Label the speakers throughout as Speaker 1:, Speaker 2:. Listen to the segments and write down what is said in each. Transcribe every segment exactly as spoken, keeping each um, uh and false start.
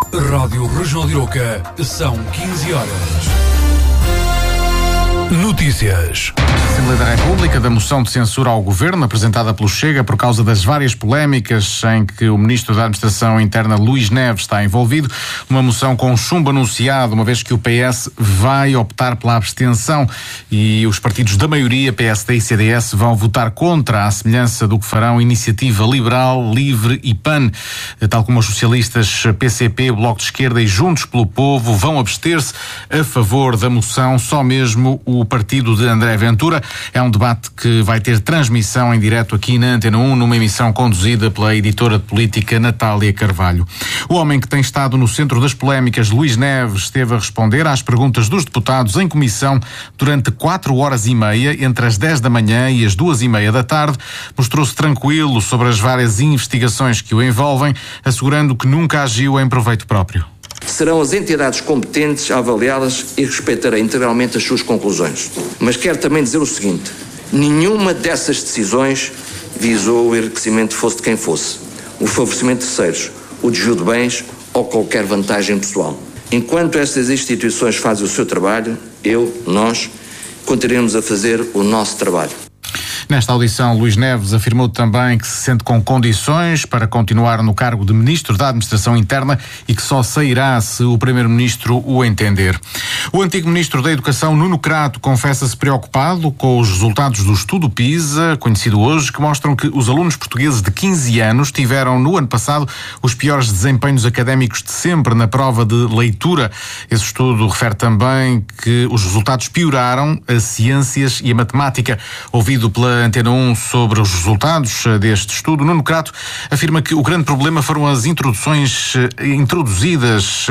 Speaker 1: Rádio Regional de Iroca, são quinze horas. Notícias.
Speaker 2: Assembleia da República, da moção de censura ao Governo, apresentada pelo Chega por causa das várias polémicas em que o Ministro da Administração Interna, Luís Neves, está envolvido. Uma moção com chumbo anunciado, uma vez que o P S vai optar pela abstenção e os partidos da maioria, P S D e C D S, vão votar contra, à semelhança do que farão Iniciativa Liberal, Livre e P A N. Tal como os socialistas, P C P, Bloco de Esquerda e Juntos pelo Povo vão abster-se a favor da moção, só mesmo o O partido de André Ventura. É um debate que vai ter transmissão em direto aqui na Antena um, numa emissão conduzida pela editora de política Natália Carvalho. O homem que tem estado no centro das polémicas, Luís Neves, esteve a responder às perguntas dos deputados em comissão durante quatro horas e meia, entre as dez da manhã e as duas e meia da tarde. Mostrou-se tranquilo sobre as várias investigações que o envolvem, assegurando que nunca agiu em proveito próprio.
Speaker 3: Serão as entidades competentes a avaliá-las e respeitarei integralmente as suas conclusões. Mas quero também dizer o seguinte: nenhuma dessas decisões visou o enriquecimento fosse de quem fosse, o favorecimento de terceiros, o desvio de bens ou qualquer vantagem pessoal. Enquanto estas instituições fazem o seu trabalho, eu, nós, continuaremos a fazer o nosso trabalho.
Speaker 2: Nesta audição, Luís Neves afirmou também que se sente com condições para continuar no cargo de Ministro da Administração Interna e que só sairá se o Primeiro-Ministro o entender. O antigo Ministro da Educação, Nuno Crato, confessa-se preocupado com os resultados do estudo PISA, conhecido hoje, que mostram que os alunos portugueses de quinze anos tiveram, no ano passado, os piores desempenhos académicos de sempre na prova de leitura. Esse estudo refere também que os resultados pioraram a ciências e a matemática. Ouvido pela Antena um sobre os resultados deste estudo, Nuno Crato afirma que o grande problema foram as introduções introduzidas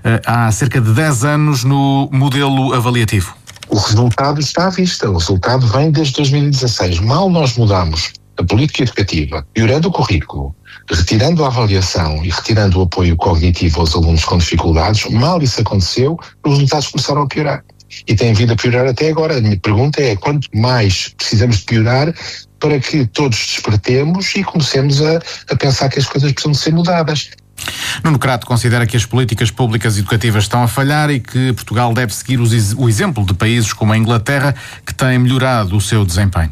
Speaker 2: há cerca de dez anos no modelo avaliativo.
Speaker 4: O resultado está à vista, o resultado vem desde dois mil e dezasseis. Mal nós mudamos a política educativa, piorando o currículo, retirando a avaliação e retirando o apoio cognitivo aos alunos com dificuldades, mal isso aconteceu, os resultados começaram a piorar. E tem vindo a piorar até agora. A minha pergunta é: quanto mais precisamos de piorar para que todos despertemos e comecemos a, a pensar que as coisas precisam de ser mudadas?
Speaker 2: Nuno Crato considera que as políticas públicas educativas estão a falhar e que Portugal deve seguir os, o exemplo de países como a Inglaterra, que têm melhorado o seu desempenho.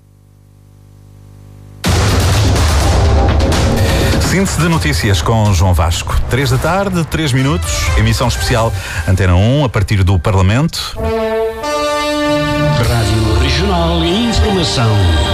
Speaker 5: Síntese de notícias com João Vasco. Três da tarde, três minutos, emissão especial Antena um, a partir do Parlamento.
Speaker 6: Rádio Regional e Informação.